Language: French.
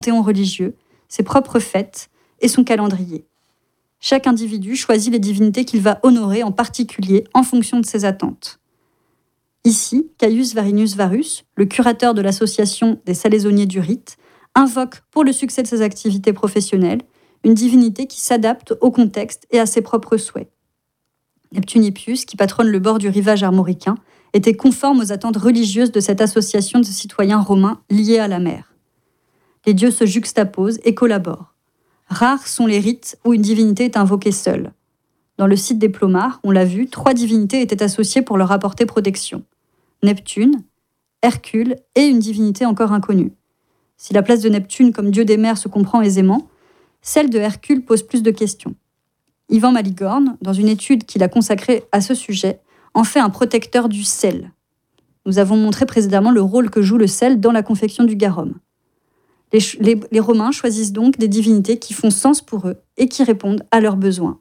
panthéon religieux, ses propres fêtes et son calendrier. Chaque individu choisit les divinités qu'il va honorer en particulier en fonction de ses attentes. Ici, Caius Varinus Varus, le curateur de l'association des salaisonniers du rite, invoque pour le succès de ses activités professionnelles une divinité qui s'adapte au contexte et à ses propres souhaits. Neptune Hippius, qui patronne le bord du rivage armoricain, était conforme aux attentes religieuses de cette association de citoyens romains liés à la mer. Les dieux se juxtaposent et collaborent. Rares sont les rites où une divinité est invoquée seule. Dans le site des Plomards, on l'a vu, 3 divinités étaient associées pour leur apporter protection. Neptune, Hercule et une divinité encore inconnue. Si la place de Neptune comme dieu des mers se comprend aisément, celle de Hercule pose plus de questions. Yvan Malicorne, dans une étude qu'il a consacrée à ce sujet, en fait un protecteur du sel. Nous avons montré précédemment le rôle que joue le sel dans la confection du garum. Les Romains choisissent donc des divinités qui font sens pour eux et qui répondent à leurs besoins.